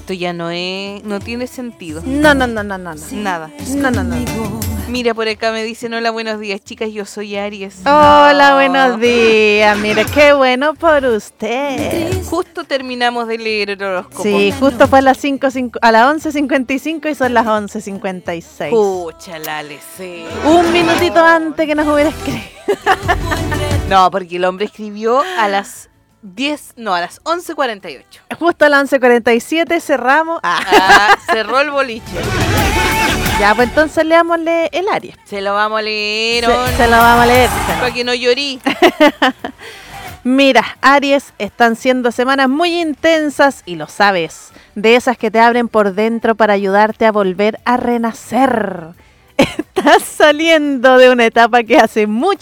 esto ya no tiene sentido. No. Nada. No. Mira, por acá me dicen, hola, buenos días, chicas, yo soy Aries. Hola, buenos días. Mire, qué bueno por usted. Justo terminamos de leer el horóscopo. Sí, justo fue a las 11:55 y son las 11:56. Pucha, la lecé. Un minutito antes que nos hubiera escrito. No, porque el hombre escribió a las 11:48. Justo a las 11:47 cerramos. Cerró el boliche. Ya, pues entonces leámosle el Aries. Se lo vamos a leer. Se lo vamos a leer. Para que no llorí. Mira, Aries, están siendo semanas muy intensas y lo sabes. De esas que te abren por dentro para ayudarte a volver a renacer. Estás saliendo de una etapa que hace mucho